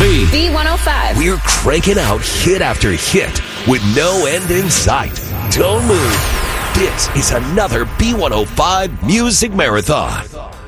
B. B105. We're cranking out hit after hit with no end in sight. Don't move. This is another B105 Music Marathon.